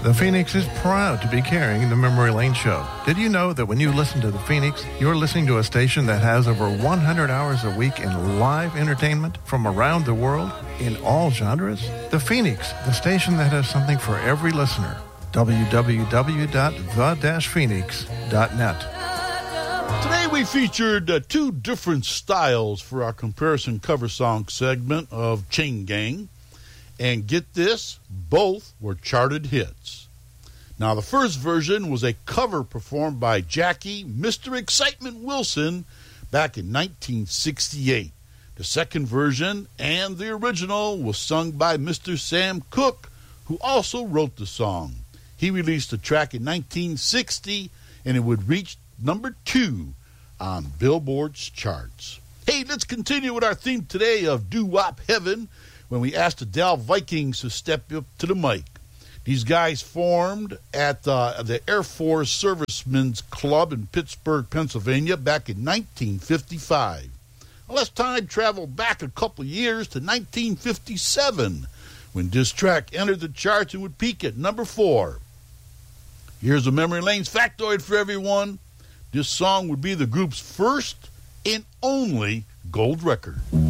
The Phoenix is proud to be carrying the Memory Lane Show. Did you know that when you listen to the Phoenix, you're listening to a station that has over 100 hours a week in live entertainment from around the world in all genres? The Phoenix, the station that has something for every listener. www.the-phoenix.net. Today we featured two different styles for our comparison cover song segment of Chain Gang. And get this, both were charted hits. Now, the first version was a cover performed by Jackie, Mr. Excitement Wilson, back in 1968. The second version and the original was sung by Mr. Sam Cooke, who also wrote the song. He released the track in 1960, and it would reach number 2 on Billboard's charts. Hey, let's continue with our theme today of Doo-Wop Heaven, when we asked the Dal Vikings to step up to the mic. These guys formed at the Air Force Servicemen's Club in Pittsburgh, Pennsylvania, back in 1955. Well, let's time travel back a couple years to 1957, when this track entered the charts and would peak at number 4. Here's a Memory Lane's factoid for everyone. This song would be the group's first and only gold record.